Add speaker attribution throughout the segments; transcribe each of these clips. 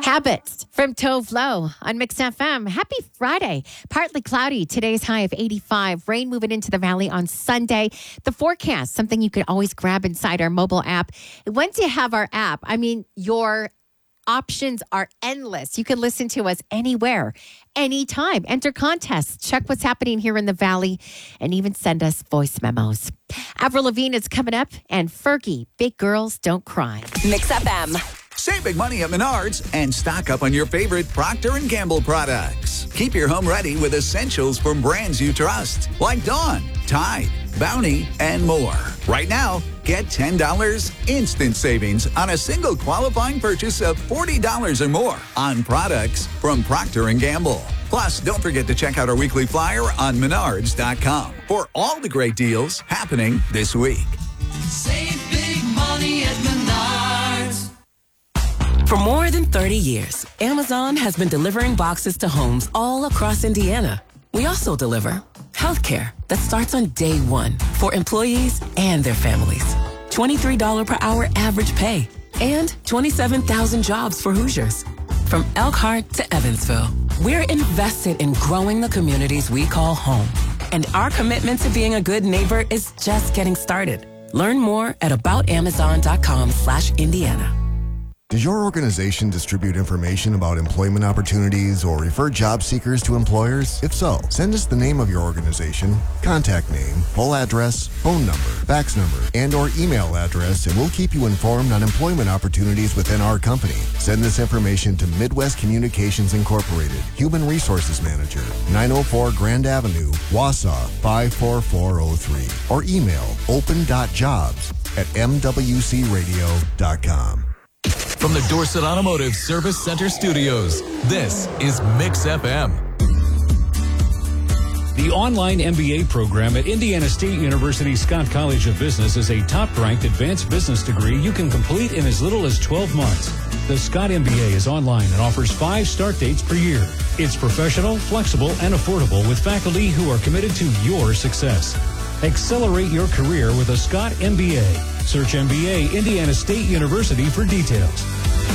Speaker 1: Habits from Tove Lo on Mix FM. Happy Friday. Partly cloudy. Today's high of 85. Rain moving into the valley on Sunday. The forecast, something you could always grab inside our mobile app. Once you have our app, your options are endless. You can listen to us anywhere, anytime. Enter contests, check what's happening here in the valley, and even send us voice memos. Avril Lavigne is coming up, and Fergie, Big Girls Don't Cry.
Speaker 2: Mix FM.
Speaker 3: Save big money at Menards and stock up on your favorite Procter & Gamble products. Keep your home ready with essentials from brands you trust, like Dawn, Tide, Bounty, and more. Right now, get $10 instant savings on a single qualifying purchase of $40 or more on products from Procter & Gamble. Plus, don't forget to check out our weekly flyer on Menards.com for all the great deals happening this week.
Speaker 4: Save big money at Menards.
Speaker 2: For more than 30 years, Amazon has been delivering boxes to homes all across Indiana. We also deliver healthcare that starts on day one for employees and their families. $23 per hour average pay and 27,000 jobs for Hoosiers. From Elkhart to Evansville, we're invested in growing the communities we call home. And our commitment to being a good neighbor is just getting started. Learn more at aboutamazon.com/Indiana.
Speaker 5: Does your organization distribute information about employment opportunities or refer job seekers to employers? If so, send us the name of your organization, contact name, full address, phone number, fax number, and or email address, and we'll keep you informed on employment opportunities within our company. Send this information to Midwest Communications Incorporated, Human Resources Manager, 904 Grand Avenue, Wausau 54403, or email open.jobs@mwcradio.com.
Speaker 6: From the Dorset Automotive Service Center Studios, this is Mix FM.
Speaker 7: The online MBA program at Indiana State University Scott College of Business is a top-ranked advanced business degree you can complete in as little as 12 months. The Scott MBA is online and offers 5 start dates per year. It's professional, flexible, and affordable with faculty who are committed to your success. Accelerate your career with a Scott MBA. Search MBA Indiana State University for details.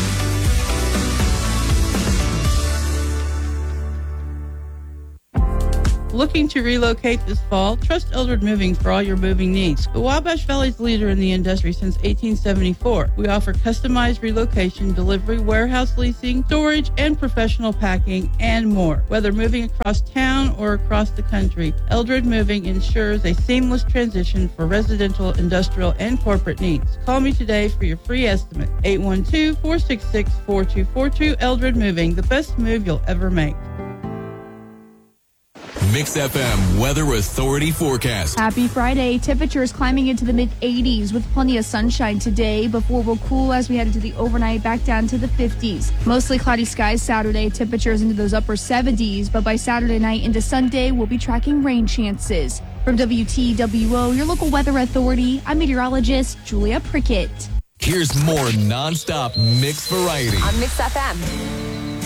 Speaker 8: Looking to relocate this fall? Trust Eldred Moving for all your moving needs. The Wabash Valley's leader in the industry since 1874. We offer customized relocation, delivery, warehouse leasing, storage, and professional packing, and more. Whether moving across town or across the country, Eldred Moving ensures a seamless transition for residential, industrial, and corporate needs. Call me today for your free estimate. 812-466-4242. Eldred Moving, the best move you'll ever make.
Speaker 6: Mix FM Weather Authority forecast.
Speaker 9: Happy Friday. Temperatures climbing into the mid-80s with plenty of sunshine today before we'll cool as we head into the overnight back down to the 50s. Mostly cloudy skies Saturday. Temperatures into those upper 70s, but by Saturday night into Sunday, we'll be tracking rain chances. From WTWO, your local weather authority, I'm meteorologist Julia Prickett.
Speaker 6: Here's more nonstop mix variety
Speaker 2: On Mix FM.